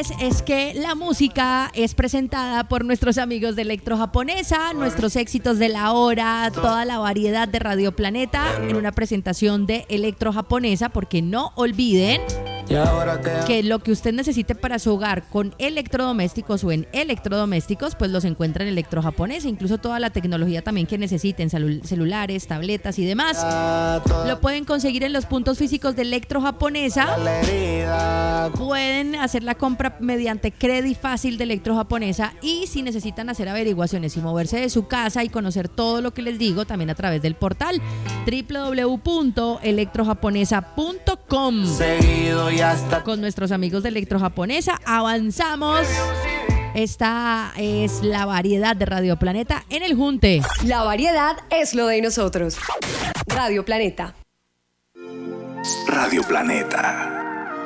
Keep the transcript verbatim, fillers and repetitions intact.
contarles es que la música es presentada por nuestros amigos de Electro Japonesa, nuestros éxitos de la hora, toda la variedad de Radio Planeta en una presentación de Electro Japonesa, porque no olviden que lo que usted necesite para su hogar con electrodomésticos o en electrodomésticos, pues los encuentra en Electro Japonesa. Incluso toda la tecnología también que necesiten, celu- celulares, tabletas y demás, lo pueden conseguir en los puntos físicos de Electro Japonesa. Pueden hacer la compra mediante Credit Fácil de Electro Japonesa, y si necesitan hacer averiguaciones y moverse de su casa y conocer todo lo que les digo, también a través del portal doble u doble u doble u punto electro japonesa punto com. Seguido y hasta Con nuestros amigos de Electro Japonesa avanzamos. Esta es la variedad de Radio Planeta en el Junte. La variedad es lo de nosotros. Radio Planeta. Radio Planeta.